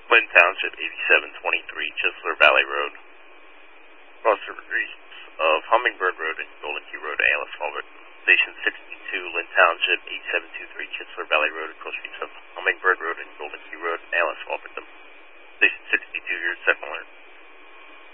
Lynn Township, 8723 Chisler Valley Road. Cross the streets of Hummingbird Road and Golden Key Road, ALS Falbert. Station 62, Lynn Township, 8723 Chisler Valley Road, across streets of